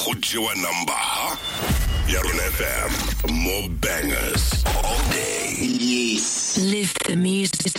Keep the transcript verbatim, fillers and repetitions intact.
Kujiwa number. Yarun F M. More bangers all day. Yes. Live the music.